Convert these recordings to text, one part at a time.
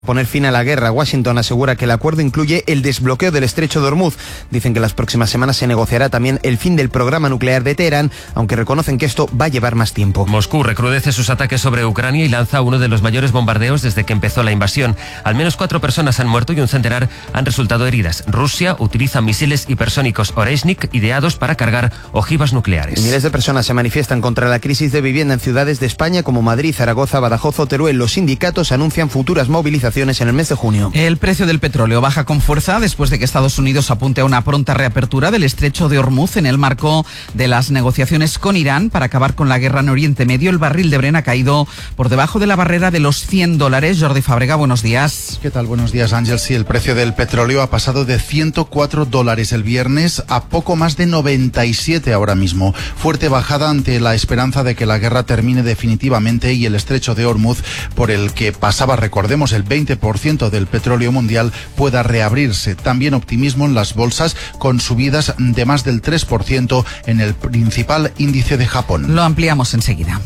Poner fin a la guerra. Washington asegura que el acuerdo incluye el desbloqueo del estrecho de Hormuz. Dicen que las próximas semanas se negociará también el fin del programa nuclear de Teherán, aunque reconocen que esto va a llevar más tiempo. Moscú recrudece sus ataques sobre Ucrania y lanza uno de los mayores bombardeos desde que empezó la invasión. Al menos 4 personas han muerto y un centenar han resultado heridas. Rusia utiliza misiles hipersónicos Oreshnik ideados para cargar ojivas nucleares. Miles de personas se manifiestan contra la crisis de vivienda en ciudades de España como Madrid, Zaragoza, Badajoz o Teruel. Los sindicatos anuncian futuras movilizaciones en el mes de junio. El precio del petróleo baja con fuerza después de que Estados Unidos apunte a una pronta reapertura del estrecho de Hormuz en el marco de las negociaciones con Irán para acabar con la guerra en Oriente Medio. El barril de Brent ha caído por debajo de la barrera de los $100. Jordi Fábrega, buenos días. ¿Qué tal? Buenos días, Ángel. Sí, el precio del petróleo ha pasado de $104 el viernes a poco más de 97 ahora mismo. Fuerte bajada ante la esperanza de que la guerra termine definitivamente y el estrecho de Hormuz, por el que pasaba, recordemos, el 20% del petróleo mundial, pueda reabrirse. También optimismo en las bolsas, con subidas de más del 3% en el principal índice de Japón. Lo ampliamos enseguida.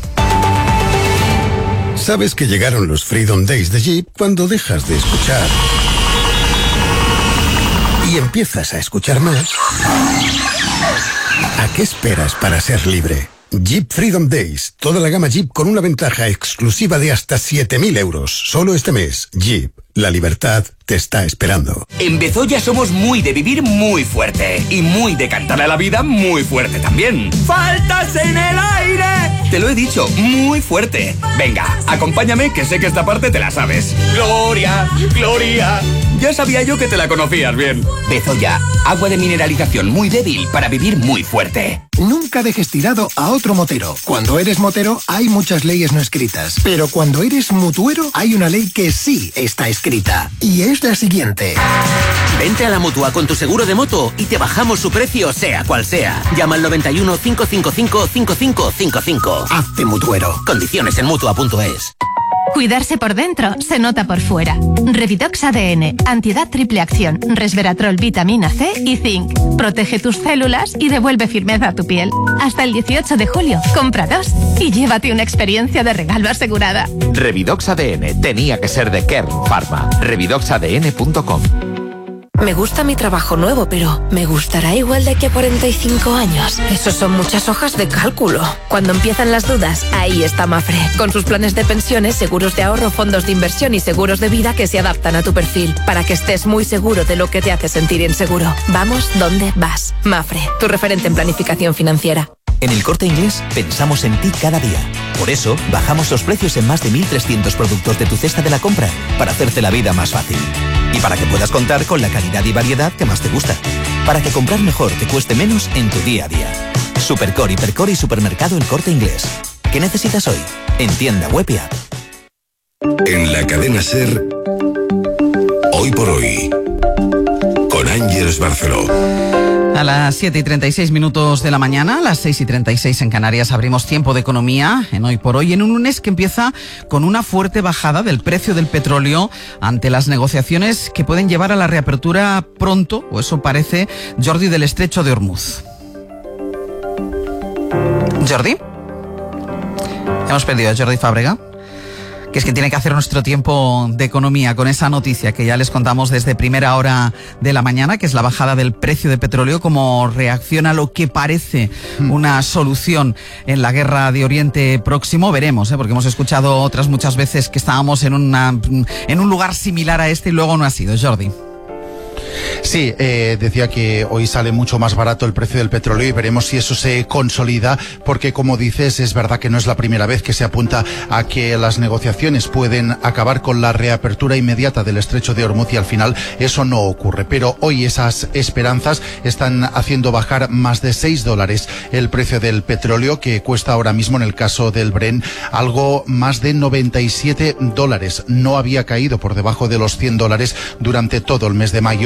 ¿Sabes que llegaron los Freedom Days de Jeep cuando dejas de escuchar y empiezas a escuchar más? ¿A qué esperas para ser libre? Jeep Freedom Days. Toda la gama Jeep con una ventaja exclusiva de hasta 7.000 euros. Solo este mes. Jeep. La libertad te está esperando. En Bezoya somos muy de vivir muy fuerte y muy de cantar a la vida muy fuerte también. ¡Faltas en el aire! Te lo he dicho, muy fuerte. Venga, acompáñame, que sé que esta parte te la sabes. ¡Gloria! ¡Gloria! Ya sabía yo que te la conocías bien. Bezoya, agua de mineralización muy débil para vivir muy fuerte. Nunca dejes tirado a otro motero. Cuando eres motero hay muchas leyes no escritas, pero cuando eres mutuero hay una ley que sí está escrita, y es la siguiente. Vente a la Mutua con tu seguro de moto y te bajamos su precio sea cual sea. Llama al 91 555 5555. Hazte mutuero. Condiciones en Mutua.es. Cuidarse por dentro se nota por fuera. Revidox ADN, antiedad triple acción, resveratrol, vitamina C y zinc. Protege tus células y devuelve firmeza a tu piel. Hasta el 18 de julio, compra 2 y llévate una experiencia de regalo asegurada. Revidox ADN tenía que ser de Kern Pharma. Revidoxadn.com. Me gusta mi trabajo nuevo, pero ¿me gustará igual de aquí a 45 años? Eso son muchas hojas de cálculo. Cuando empiezan las dudas, ahí está Mafre. Con sus planes de pensiones, seguros de ahorro, fondos de inversión y seguros de vida que se adaptan a tu perfil, para que estés muy seguro de lo que te hace sentir inseguro. Vamos donde vas. Mafre, tu referente en planificación financiera. En El Corte Inglés pensamos en ti cada día. Por eso, bajamos los precios en más de 1.300 productos de tu cesta de la compra, para hacerte la vida más fácil. Y para que puedas contar con la calidad y variedad que más te gusta. Para que comprar mejor te cueste menos en tu día a día. Supercore, Hipercore y Supermercado El Corte Inglés. ¿Qué necesitas hoy? En tienda web y app. En la cadena SER, Hoy por Hoy, con Ángeles Barceló. A las 7:36 de la mañana, a las 6:36 en Canarias, abrimos tiempo de economía en Hoy por Hoy, en un lunes que empieza con una fuerte bajada del precio del petróleo ante las negociaciones que pueden llevar a la reapertura pronto, o eso parece, Jordi, del estrecho de Hormuz. ¿Jordi? Hemos perdido a Jordi Fábrega, que es que tiene que hacer nuestro tiempo de economía con esa noticia que ya les contamos desde primera hora de la mañana, que es la bajada del precio de petróleo como reacción a lo que parece una solución en la guerra de Oriente Próximo. Veremos, porque hemos escuchado otras muchas veces que estábamos en un lugar similar a este y luego no ha sido. Jordi. Sí, decía que hoy sale mucho más barato el precio del petróleo y veremos si eso se consolida, porque como dices, es verdad que no es la primera vez que se apunta a que las negociaciones pueden acabar con la reapertura inmediata del estrecho de Hormuz y al final eso no ocurre. Pero hoy esas esperanzas están haciendo bajar más de $6 el precio del petróleo, que cuesta ahora mismo, en el caso del Brent, algo más de $97. No había caído por debajo de los $100 durante todo el mes de mayo, aunque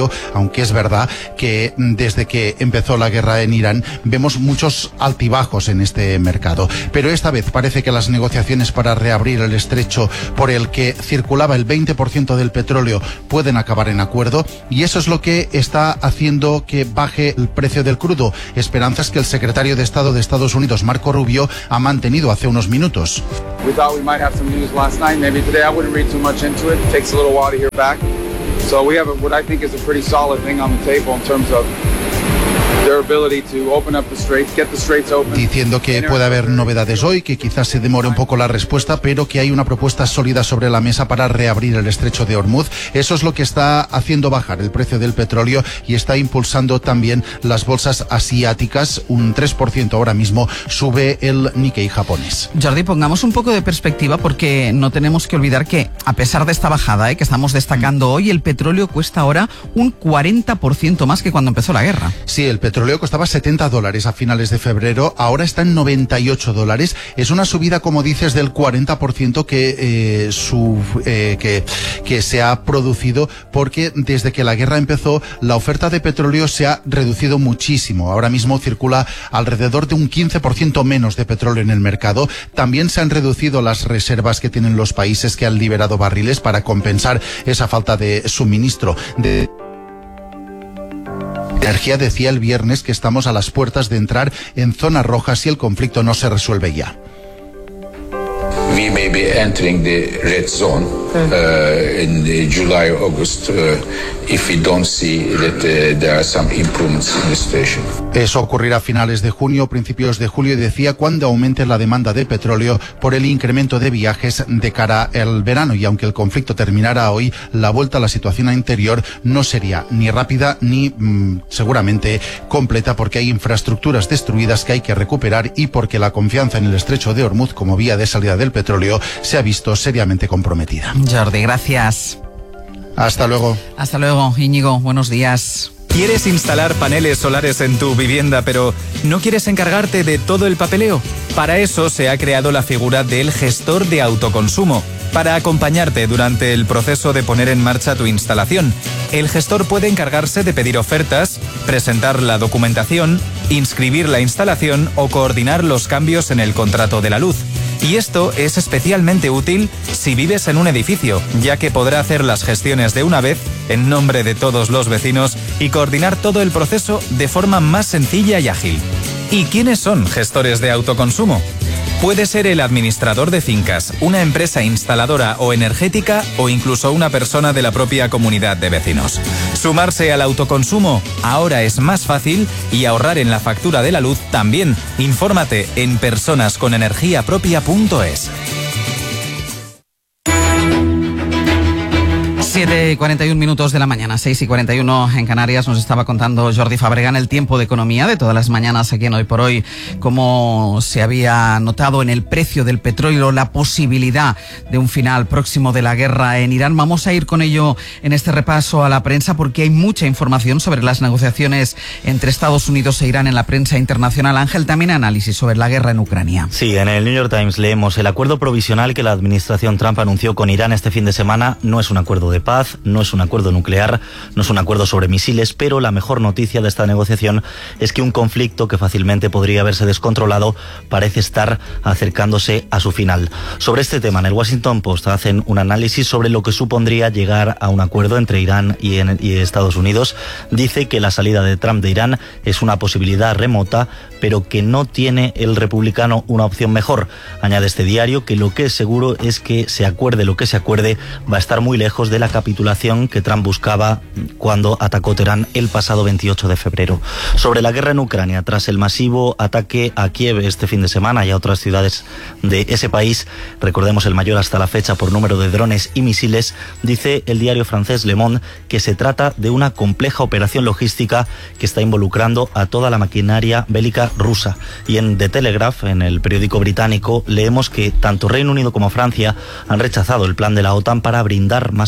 aunque es verdad que desde que empezó la guerra en Irán vemos muchos altibajos en este mercado. Pero esta vez parece que las negociaciones para reabrir el estrecho por el que circulaba el 20% del petróleo pueden acabar en acuerdo, y eso es lo que está haciendo que baje el precio del crudo. Esperanzas que el secretario de Estado de Estados Unidos, Marco Rubio, ha mantenido hace unos minutos. We thought we might have some news last night. Maybe today. I wouldn't read too much into it. It takes a little while to hear back. So we have what I think is a pretty solid thing on the table in terms of their ability to open up the straits, get the straits open. Diciendo que puede haber novedades hoy, que quizás se demore un poco la respuesta, pero que hay una propuesta sólida sobre la mesa para reabrir el estrecho de Hormuz. Eso es lo que está haciendo bajar el precio del petróleo y está impulsando también las bolsas asiáticas. Un 3% ahora mismo sube el Nikkei japonés. Jordi, pongamos un poco de perspectiva, porque no tenemos que olvidar que a pesar de esta bajada que estamos destacando hoy, el petróleo cuesta ahora un 40% más que cuando empezó la guerra. Sí, el petróleo costaba $70 a finales de febrero, ahora está en $98. Es una subida, como dices, del 40% que se ha producido, porque desde que la guerra empezó la oferta de petróleo se ha reducido muchísimo. Ahora mismo circula alrededor de un 15% menos de petróleo en el mercado. También se han reducido las reservas que tienen los países que han liberado barriles para compensar esa falta de suministro de energía. Decía el viernes que estamos a las puertas de entrar en zonas rojas si el conflicto no se resuelve ya. We may be entering the red zone in the July, August, if we don't see that there are some improvements in the situation. Eso ocurrirá a finales de junio, principios de julio, y decía, cuando aumente la demanda de petróleo por el incremento de viajes de cara al verano. Y aunque el conflicto terminara hoy, la vuelta a la situación anterior no sería ni rápida ni seguramente completa, porque hay infraestructuras destruidas que hay que recuperar y porque la confianza en el estrecho de Hormuz como vía de salida del petróleo se ha visto seriamente comprometida. Jordi, gracias. Hasta luego. Hasta luego, Íñigo. Buenos días. ¿Quieres instalar paneles solares en tu vivienda, pero no quieres encargarte de todo el papeleo? Para eso se ha creado la figura del gestor de autoconsumo, para acompañarte durante el proceso de poner en marcha tu instalación. El gestor puede encargarse de pedir ofertas, presentar la documentación, inscribir la instalación o coordinar los cambios en el contrato de la luz. Y esto es especialmente útil si vives en un edificio, ya que podrá hacer las gestiones de una vez en nombre de todos los vecinos y coordinar todo el proceso de forma más sencilla y ágil. ¿Y quiénes son gestores de autoconsumo? Puede ser el administrador de fincas, una empresa instaladora o energética o incluso una persona de la propia comunidad de vecinos. Sumarse al autoconsumo ahora es más fácil y ahorrar en la factura de la luz también. Infórmate en personasconenergiapropia.es. 7:41 de la mañana, 6:41 en Canarias. Nos estaba contando Jordi Fabregat el tiempo de economía de todas las mañanas aquí en Hoy por Hoy, cómo se había notado en el precio del petróleo la posibilidad de un final próximo de la guerra en Irán. Vamos a ir con ello en este repaso a la prensa, porque hay mucha información sobre las negociaciones entre Estados Unidos e Irán en la prensa internacional. Ángel, también análisis sobre la guerra en Ucrania. Sí, en el New York Times leemos: el acuerdo provisional que la administración Trump anunció con Irán este fin de semana no es un acuerdo de paz, no es un acuerdo nuclear, no es un acuerdo sobre misiles, pero la mejor noticia de esta negociación es que un conflicto que fácilmente podría haberse descontrolado parece estar acercándose a su final. Sobre este tema, en el Washington Post hacen un análisis sobre lo que supondría llegar a un acuerdo entre Irán y Estados Unidos. Dice que la salida de Trump de Irán es una posibilidad remota, pero que no tiene el republicano una opción mejor. Añade este diario que lo que es seguro es que se acuerde lo que se acuerde, va a estar muy lejos de la capitulación que Trump buscaba cuando atacó Teherán el pasado 28 de febrero. Sobre la guerra en Ucrania, tras el masivo ataque a Kiev este fin de semana y a otras ciudades de ese país, recordemos el mayor hasta la fecha por número de drones y misiles, dice el diario francés Le Monde que se trata de una compleja operación logística que está involucrando a toda la maquinaria bélica rusa. Y en The Telegraph, en el periódico británico, leemos que tanto Reino Unido como Francia han rechazado el plan de la OTAN para brindar más ayuda militar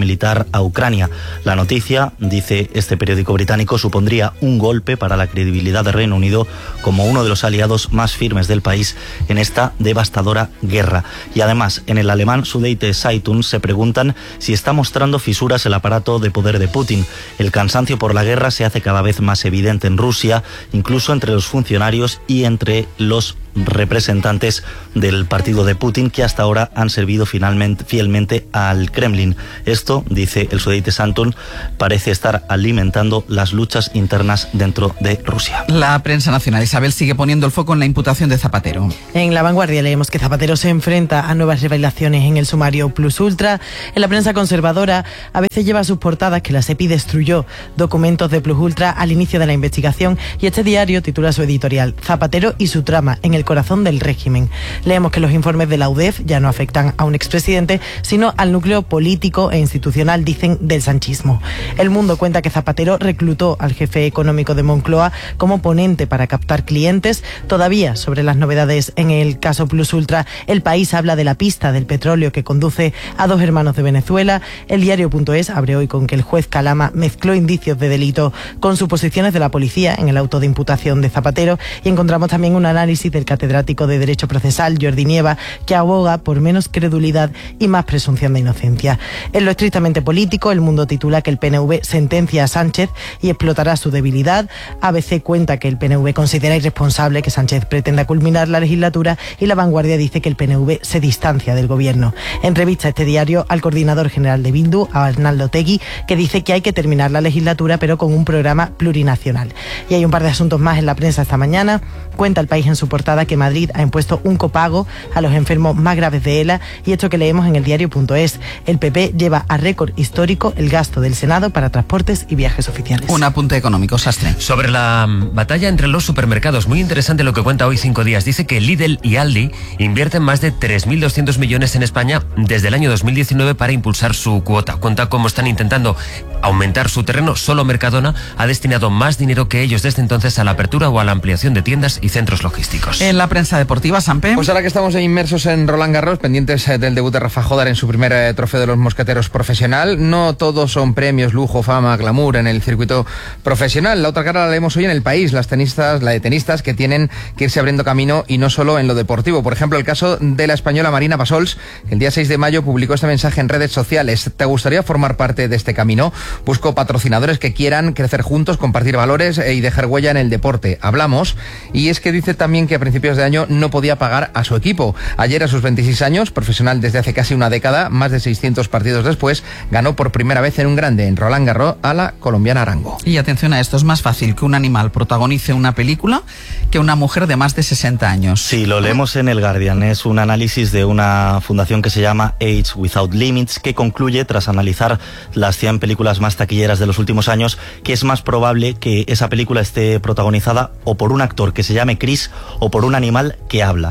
militar a Ucrania. La noticia, dice este periódico británico, supondría un golpe para la credibilidad del Reino Unido como uno de los aliados más firmes del país en esta devastadora guerra. Y además, en el alemán Süddeutsche Zeitung se preguntan si está mostrando fisuras el aparato de poder de Putin. El cansancio por la guerra se hace cada vez más evidente en Rusia, incluso entre los funcionarios y entre los representantes del partido de Putin, que hasta ahora han servido fielmente al Kremlin. Esto, dice el Süddeutsche Zeitung, parece estar alimentando las luchas internas dentro de Rusia. La prensa nacional, Isabel, sigue poniendo el foco en la imputación de Zapatero. En La Vanguardia leemos que Zapatero se enfrenta a nuevas revelaciones en el sumario Plus Ultra. En la prensa conservadora a veces lleva a sus portadas que la SEPI destruyó documentos de Plus Ultra al inicio de la investigación, y este diario titula su editorial Zapatero y su trama en el corazón del régimen. Leemos que los informes de la UDEF ya no afectan a un expresidente, sino al núcleo político e institucional, dicen, del sanchismo. El Mundo cuenta que Zapatero reclutó al jefe económico de Moncloa como ponente para captar clientes. Todavía sobre las novedades en el caso Plus Ultra, El País habla de la pista del petróleo que conduce a 2 hermanos de Venezuela. El diario.es abre hoy con que el juez Calama mezcló indicios de delito con suposiciones de la policía en el auto de imputación de Zapatero, y encontramos también un análisis del catedrático de Derecho Procesal, Jordi Nieva, que aboga por menos credulidad y más presunción de inocencia. En lo estrictamente político, El Mundo titula que el PNV sentencia a Sánchez y explotará su debilidad. ABC cuenta que el PNV considera irresponsable que Sánchez pretenda culminar la legislatura, y La Vanguardia dice que el PNV se distancia del gobierno. Entrevista este diario al coordinador general de Bildu, a Arnaldo Otegi, que dice que hay que terminar la legislatura pero con un programa plurinacional. Y hay un par de asuntos más en la prensa esta mañana. Cuenta El País en su portada que Madrid ha impuesto un copago a los enfermos más graves de ELA, y esto que leemos en el diario.es. El PP lleva a récord histórico el gasto del Senado para transportes y viajes oficiales. Un apunte económico, Sastre. Sobre la batalla entre los supermercados, muy interesante lo que cuenta hoy 5 días. Dice que Lidl y Aldi invierten más de 3.200 millones en España desde el año 2019 para impulsar su cuota. Cuenta cómo están intentando aumentar su terreno. Solo Mercadona ha destinado más dinero que ellos desde entonces a la apertura o a la ampliación de tiendas y centros logísticos. En la prensa deportiva, Sampe. Pues ahora que estamos inmersos en Roland Garros, pendientes del debut de Rafa Jodar en su primer trofeo de los mosqueteros profesional, no todos son premios, lujo, fama, glamour en el circuito profesional. La otra cara la leemos hoy en El País, la de tenistas que tienen que irse abriendo camino, y no solo en lo deportivo. Por ejemplo, el caso de la española Marina Passols, que el día 6 de mayo publicó este mensaje en redes sociales: ¿te gustaría formar parte de este camino? Busco patrocinadores que quieran crecer juntos, compartir valores y dejar huella en el deporte. Hablamos. Y es que dice también que a principios de año no podía pagar a su equipo. Ayer, a sus 26 años, profesional desde hace casi una década, más de 600 partidos después, ganó por primera vez en un grande, en Roland Garros, a la colombiana Arango. Y atención a esto, es más fácil que un animal protagonice una película que una mujer de más de 60 años. Sí, lo leemos en el Guardian. Es un análisis de una fundación que se llama Age Without Limits, que concluye, tras analizar las 100 películas más taquilleras de los últimos años, que es más probable que esa película esté protagonizada o por un actor que se llame Chris o por un animal que habla.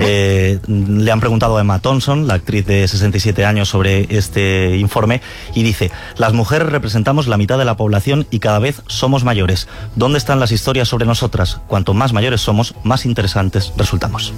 Le han preguntado a Emma Thompson, la actriz de 67 años, sobre este informe, y dice: las mujeres representamos la mitad de la población y cada vez somos mayores. ¿Dónde están las historias sobre nosotras? Cuanto más mayores somos, más interesantes resultamos.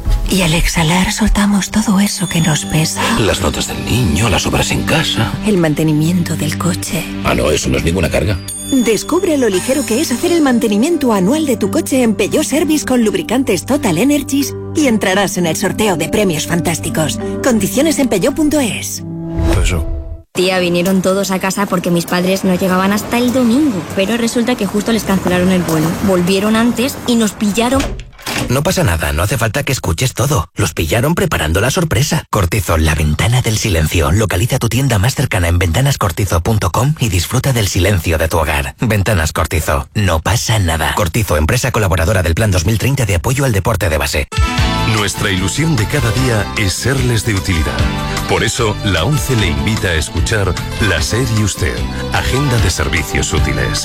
Y al exhalar soltamos todo eso que nos pesa. Las notas del niño, las obras en casa. El mantenimiento del coche. Ah, no, eso no es ninguna carga. Descubre lo ligero que es hacer el mantenimiento anual de tu coche en Peugeot Service con lubricantes Total Energies y entrarás en el sorteo de premios fantásticos. Condiciones en peugeot.es. Tía, vinieron todos a casa porque mis padres no llegaban hasta el domingo, pero resulta que justo les cancelaron el vuelo. Volvieron antes y nos pillaron. No pasa nada, no hace falta que escuches todo. Los pillaron preparando la sorpresa. Cortizo, la ventana del silencio. Localiza tu tienda más cercana en ventanascortizo.com y disfruta del silencio de tu hogar. Ventanas Cortizo, no pasa nada. Cortizo, empresa colaboradora del Plan 2030 de apoyo al deporte de base. Nuestra ilusión de cada día es serles de utilidad. Por eso, la ONCE le invita a escuchar La SER y Usted, Agenda de Servicios Útiles.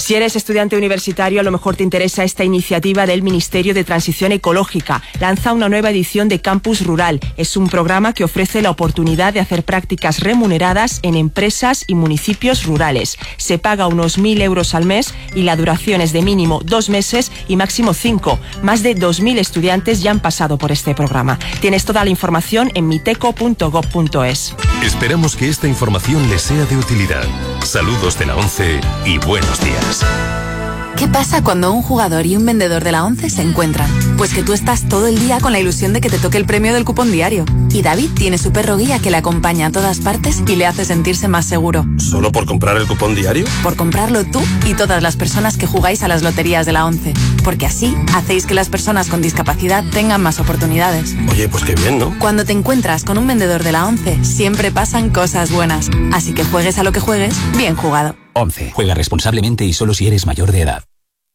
Si eres estudiante universitario, a lo mejor te interesa esta iniciativa del Ministerio de Transición Ecológica. Lanza una nueva edición de Campus Rural. Es un programa que ofrece la oportunidad de hacer prácticas remuneradas en empresas y municipios rurales. Se paga unos 1.000 euros al mes y la duración es de mínimo 2 meses y máximo 5. Más de 2.000 estudiantes ya han pasado por este programa. Tienes toda la información en miteco.gov.es. Esperamos que esta información les sea de utilidad. Saludos de la ONCE y buenos días. ¿Qué pasa cuando un jugador y un vendedor de la ONCE se encuentran? Pues que tú estás todo el día con la ilusión de que te toque el premio del cupón diario. Y David tiene su perro guía que le acompaña a todas partes y le hace sentirse más seguro. ¿Solo por comprar el cupón diario? Por comprarlo tú y todas las personas que jugáis a las loterías de la ONCE. Porque así hacéis que las personas con discapacidad tengan más oportunidades. Oye, pues qué bien, ¿no? Cuando te encuentras con un vendedor de la ONCE, siempre pasan cosas buenas. Así que juegues a lo que juegues, bien jugado. ONCE. Juega responsablemente y solo si eres mayor de edad.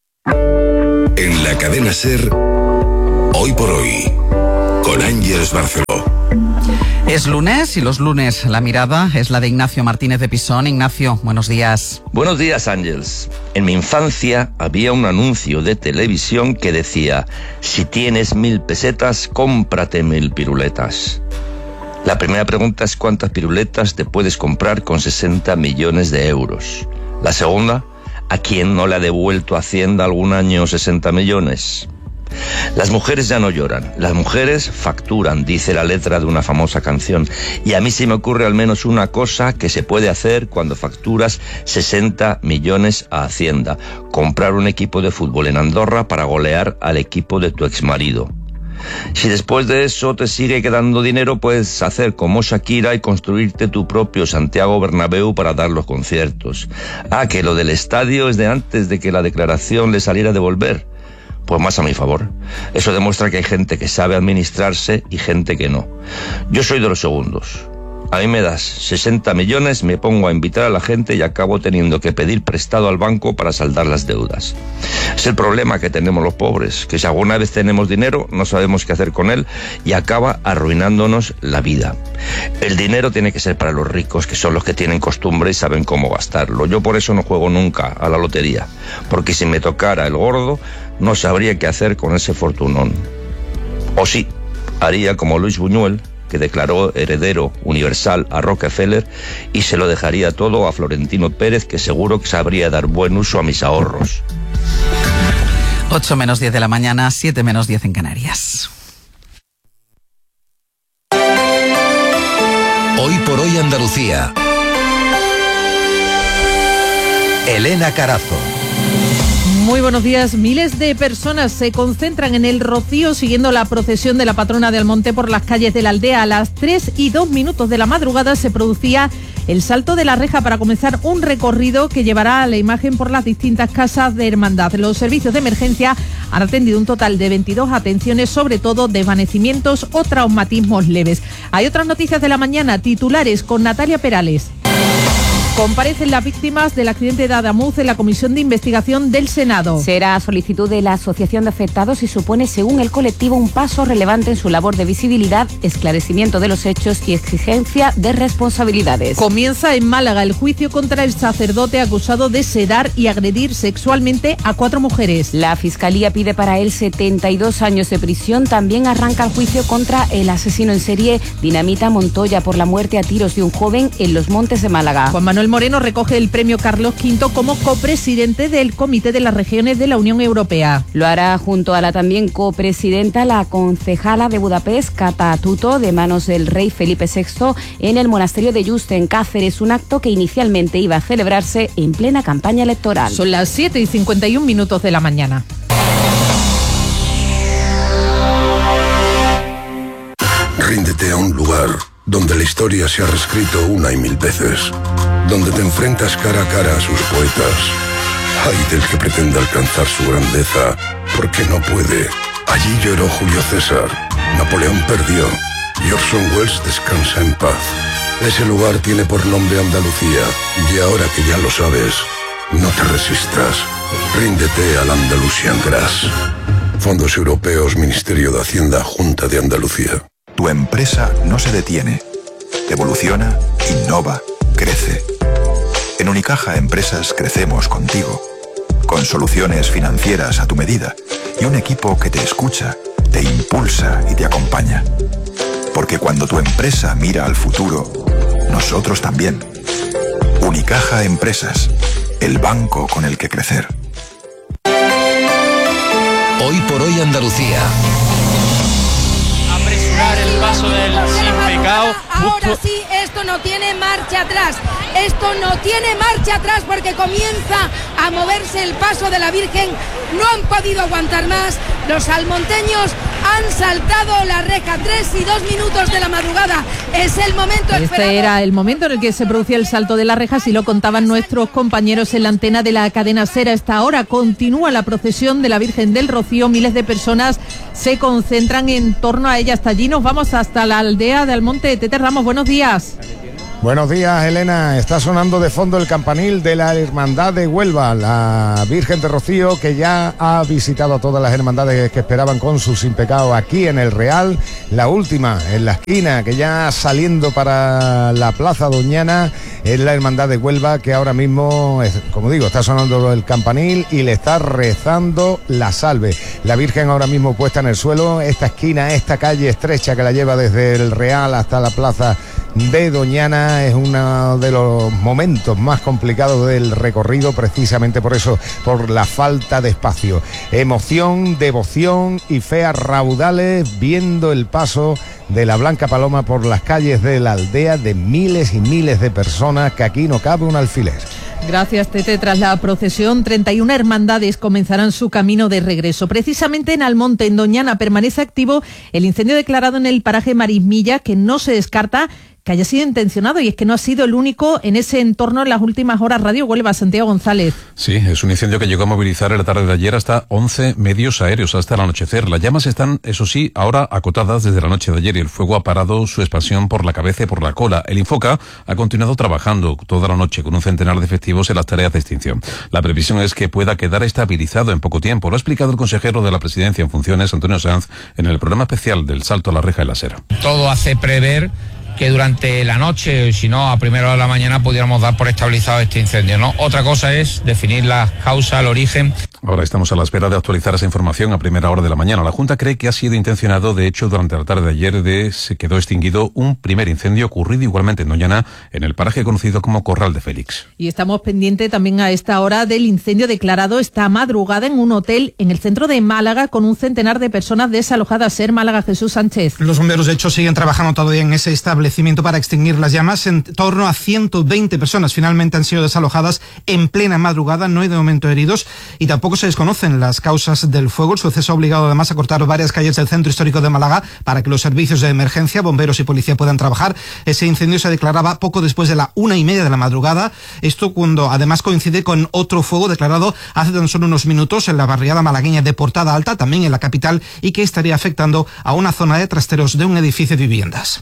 En la cadena SER, Hoy por Hoy, con Ángeles Barceló. Es lunes y los lunes la mirada es la de Ignacio Martínez de Pisón. Ignacio, buenos días. Buenos días, Ángeles. En mi infancia había un anuncio de televisión que decía: si tienes 1.000 pesetas, cómprate 1.000 piruletas. La primera pregunta es ¿cuántas piruletas te puedes comprar con 60 millones de euros? La segunda, ¿a quién no le ha devuelto Hacienda algún año 60 millones? Las mujeres ya no lloran, las mujeres facturan, dice la letra de una famosa canción. Y a mí se me ocurre al menos una cosa que se puede hacer cuando facturas 60 millones a Hacienda: comprar un equipo de fútbol en Andorra para golear al equipo de tu exmarido. Si después de eso te sigue quedando dinero, puedes hacer como Shakira y construirte tu propio Santiago Bernabéu para dar los conciertos. Ah, que lo del estadio es de antes de que la declaración le saliera a devolver. Pues más a mi favor. Eso demuestra que hay gente que sabe administrarse y gente que no. Yo soy de los segundos. A mí me das 60 millones, me pongo a invitar a la gente y acabo teniendo que pedir prestado al banco para saldar las deudas. Es el problema que tenemos los pobres, que si alguna vez tenemos dinero no sabemos qué hacer con él y acaba arruinándonos la vida. El dinero tiene que ser para los ricos, que son los que tienen costumbre y saben cómo gastarlo. Yo por eso no juego nunca a la lotería, porque si me tocara el gordo no sabría qué hacer con ese fortunón. O sí, haría como Luis Buñuel, que declaró heredero universal a Rockefeller y se lo dejaría todo a Florentino Pérez, que seguro que sabría dar buen uso a mis ahorros. 8 menos 10 de la mañana, 7 menos 10 en Canarias. Hoy por Hoy Andalucía. Elena Carazo. Muy buenos días. Miles de personas se concentran en el Rocío siguiendo la procesión de la patrona de Almonte por las calles de la aldea. A las 3:02 de la madrugada se producía el salto de la reja para comenzar un recorrido que llevará a la imagen por las distintas casas de hermandad. Los servicios de emergencia han atendido un total de 22 atenciones, sobre todo desvanecimientos o traumatismos leves. Hay otras noticias de la mañana, titulares con Natalia Perales. Comparecen las víctimas del accidente de Adamuz en la Comisión de Investigación del Senado. Será a solicitud de la Asociación de Afectados y supone, según el colectivo, un paso relevante en su labor de visibilidad, esclarecimiento de los hechos y exigencia de responsabilidades. Comienza en Málaga el juicio contra el sacerdote acusado de sedar y agredir sexualmente a 4 mujeres. La Fiscalía pide para él 72 años de prisión. También arranca el juicio contra el asesino en serie Dinamita Montoya por la muerte a tiros de un joven en Los Montes de Málaga. Juan Manuel Moreno recoge el premio Carlos V como copresidente del Comité de las Regiones de la Unión Europea. Lo hará junto a la también copresidenta, la concejala de Budapest, Cata Tuto, de manos del rey Felipe VI, en el monasterio de Yuste, en Cáceres, un acto que inicialmente iba a celebrarse en plena campaña electoral. Son las 7:51 de la mañana. Ríndete a un lugar donde la historia se ha reescrito una y mil veces, donde te enfrentas cara a cara a sus poetas. Ay del que pretenda alcanzar su grandeza, porque no puede. Allí lloró Julio César, Napoleón perdió, y Orson Welles descansa en paz. Ese lugar tiene por nombre Andalucía, y ahora que ya lo sabes, no te resistas. Ríndete al Andalusian Grass. Fondos Europeos, Ministerio de Hacienda, Junta de Andalucía. Tu empresa no se detiene. Evoluciona, innova, crece. En Unicaja Empresas crecemos contigo. con soluciones financieras a tu medida y un equipo que te escucha, te impulsa y te acompaña. Porque cuando tu empresa mira al futuro, nosotros también. Unicaja Empresas, el banco con el que crecer. Hoy por hoy Andalucía. Apresurar el paso del sin pecado. Ahora sí, esto no tiene marcha atrás. Esto no tiene marcha atrás porque comienza a moverse el paso de la Virgen. No han podido aguantar más. Los almonteños han saltado la reja. 3 y 2 minutos de la madrugada. Es el momento esperado. Este era el momento en el que se producía el salto de la reja, así lo contaban nuestros compañeros en la antena de la cadena SER. A esta hora continúa la procesión de la Virgen del Rocío. Miles de personas se concentran en torno a ella. Hasta allí nos vamos, hasta la aldea de Almonte. Tete Ramos, buenos días. Buenos días, Elena. Está sonando de fondo el campanil de la Hermandad de Huelva, la Virgen de Rocío, que ya ha visitado a todas las hermandades que esperaban con su sin pecado aquí en el Real. La última, en la esquina, que ya saliendo para la Plaza Doñana, es la Hermandad de Huelva, que ahora mismo, como digo, está sonando el campanil y le está rezando la salve. La Virgen ahora mismo puesta en el suelo. Esta esquina, esta calle estrecha que la lleva desde el Real hasta la Plaza de Doñana, es uno de los momentos más complicados del recorrido, precisamente por eso, por la falta de espacio. Emoción, devoción y fe a raudales viendo el paso de la Blanca Paloma por las calles de la aldea, de miles y miles de personas, que aquí no cabe un alfiler. Gracias, Tete. Tras la procesión, 31 hermandades comenzarán su camino de regreso. Precisamente en Almonte, en Doñana, permanece activo el incendio declarado en el paraje Marismilla, que no se descarta que haya sido intencionado, y es que no ha sido el único en ese entorno en las últimas horas. Radio Huelva, Santiago González. Sí, es un incendio que llegó a movilizar en la tarde de ayer hasta 11 medios aéreos hasta el anochecer. Las llamas están, eso sí, ahora acotadas desde la noche de ayer y el fuego ha parado su expansión por la cabeza y por la cola. El Infoca ha continuado trabajando toda la noche con un centenar de efectivos en las tareas de extinción. La previsión es que pueda quedar estabilizado en poco tiempo. Lo ha explicado el consejero de la Presidencia en funciones, Antonio Sanz, en el programa especial del Salto a la Reja y la SER. Todo hace prever que durante la noche, si no a primera hora de la mañana, pudiéramos dar por estabilizado este incendio, ¿no? Otra cosa es definir las causas, el origen. Ahora estamos a la espera de actualizar esa información a primera hora de la mañana. La Junta cree que ha sido intencionado. De hecho, durante la tarde de ayer se quedó extinguido un primer incendio ocurrido igualmente en Doñana, en el paraje conocido como Corral de Félix. Y estamos pendientes también a esta hora del incendio declarado esta madrugada en un hotel en el centro de Málaga, con un centenar de personas desalojadas. SER Málaga, Jesús Sánchez. Los bomberos, de hecho, siguen trabajando todavía en ese establecimiento para extinguir las llamas. En torno a 120 personas finalmente han sido desalojadas en plena madrugada. No hay de momento heridos y tampoco se desconocen las causas del fuego. El suceso ha obligado además a cortar varias calles del centro histórico de Málaga para que los servicios de emergencia, bomberos y policía puedan trabajar. Ese incendio se declaraba poco después de la 1:30 de la madrugada. Esto cuando además coincide con otro fuego declarado hace tan solo unos minutos en la barriada malagueña de Portada Alta, también en la capital, y que estaría afectando a una zona de trasteros de un edificio de viviendas.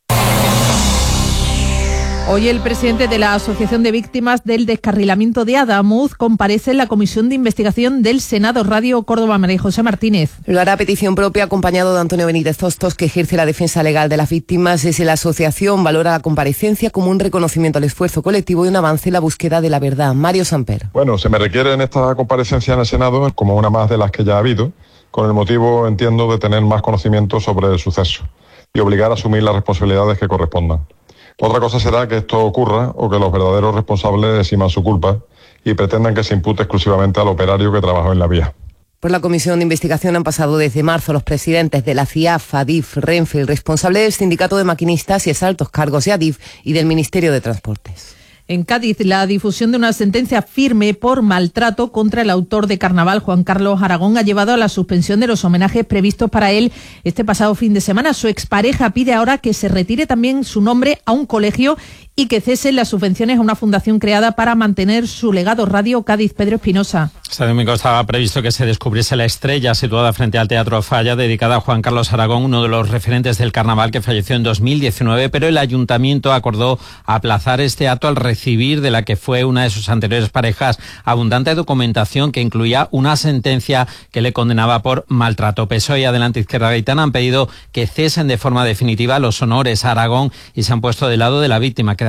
Hoy el presidente de la Asociación de Víctimas del Descarrilamiento de Adamuz comparece en la Comisión de Investigación del Senado. Radio Córdoba, María José Martínez. Lo hará a petición propia, acompañado de Antonio Benítez Hostos, que ejerce la defensa legal de las víctimas. Desde la asociación valora la comparecencia como un reconocimiento al esfuerzo colectivo y un avance en la búsqueda de la verdad. Mario Samper. Bueno, se me requiere en esta comparecencia en el Senado como una más de las que ya ha habido, con el motivo, entiendo, de tener más conocimiento sobre el suceso y obligar a asumir las responsabilidades que correspondan. Otra cosa será que esto ocurra o que los verdaderos responsables eximan su culpa y pretendan que se impute exclusivamente al operario que trabajó en la vía. Por la comisión de investigación han pasado desde marzo los presidentes de la CIAF, ADIF, Renfe, el responsable del sindicato de maquinistas y exaltos cargos de ADIF y del Ministerio de Transportes. En Cádiz, la difusión de una sentencia firme por maltrato contra el autor de Carnaval, Juan Carlos Aragón, ha llevado a la suspensión de los homenajes previstos para él este pasado fin de semana. Su expareja pide ahora que se retire también su nombre a un colegio y que cesen las subvenciones a una fundación creada para mantener su legado. Radio Cádiz, Pedro Espinosa. Este domingo estaba previsto que se descubriese la estrella situada frente al Teatro Falla, dedicada a Juan Carlos Aragón, uno de los referentes del Carnaval que falleció en 2019, pero el Ayuntamiento acordó aplazar este acto al recibir de la que fue una de sus anteriores parejas abundante documentación que incluía una sentencia que le condenaba por maltrato. PSOE y Adelante Izquierda Gaitana han pedido que cesen de forma definitiva los honores a Aragón y se han puesto del lado de la víctima. Queda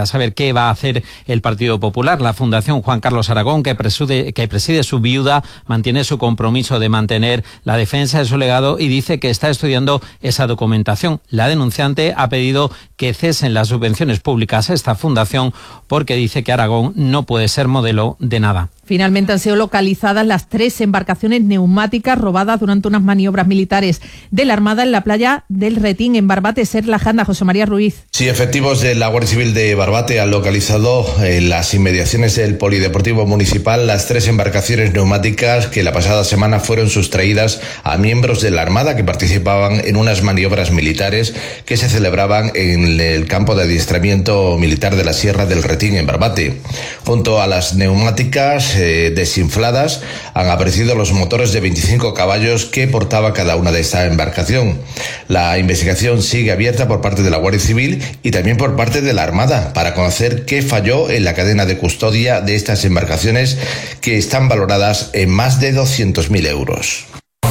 para saber qué va a hacer el Partido Popular. La Fundación Juan Carlos Aragón, que preside su viuda, mantiene su compromiso de mantener la defensa de su legado y dice que está estudiando esa documentación. La denunciante ha pedido que cesen las subvenciones públicas a esta fundación porque dice que Aragón no puede ser modelo de nada. Finalmente han sido localizadas las 3 embarcaciones neumáticas robadas durante unas maniobras militares de la Armada en la playa del Retín, en Barbate. Ser la Janda, José María Ruiz. Sí, efectivos de la Guardia Civil de Barbate han localizado en las inmediaciones del Polideportivo Municipal las 3 embarcaciones neumáticas que la pasada semana fueron sustraídas a miembros de la Armada que participaban en unas maniobras militares que se celebraban en el campo de adiestramiento militar de la Sierra del Retín, en Barbate. Junto a las neumáticas desinfladas han aparecido los motores de 25 caballos que portaba cada una de esta embarcación. La investigación sigue abierta por parte de la Guardia Civil y también por parte de la Armada para conocer qué falló en la cadena de custodia de estas embarcaciones, que están valoradas en más de 200.000 euros.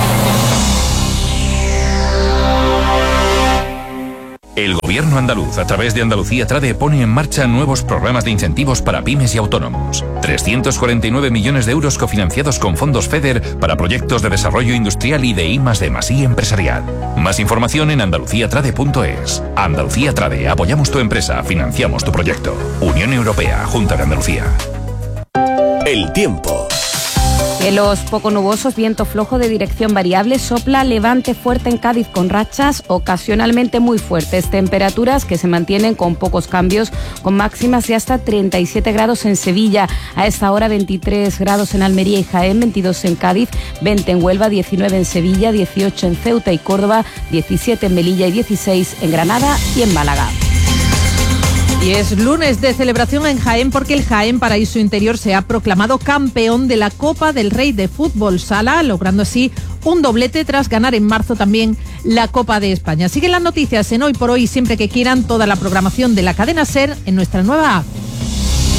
El Gobierno andaluz, a través de Andalucía Trade, pone en marcha nuevos programas de incentivos para pymes y autónomos. 349 millones de euros cofinanciados con fondos FEDER para proyectos de desarrollo industrial y de I+D+I empresarial. Más información en andaluciatrade.es. Andalucía Trade, apoyamos tu empresa, financiamos tu proyecto. Unión Europea, Junta de Andalucía. El tiempo. Cielos poco nubosos, viento flojo de dirección variable, sopla levante fuerte en Cádiz con rachas ocasionalmente muy fuertes. Temperaturas que se mantienen con pocos cambios, con máximas de hasta 37 grados en Sevilla. A esta hora 23 grados en Almería y Jaén, 22 en Cádiz, 20 en Huelva, 19 en Sevilla, 18 en Ceuta y Córdoba, 17 en Melilla y 16 en Granada y en Málaga. Y es lunes de celebración en Jaén porque el Jaén Paraíso Interior se ha proclamado campeón de la Copa del Rey de Fútbol Sala, logrando así un doblete tras ganar en marzo también la Copa de España. Siguen las noticias en Hoy por Hoy, siempre que quieran, toda la programación de la cadena SER en nuestra nueva app.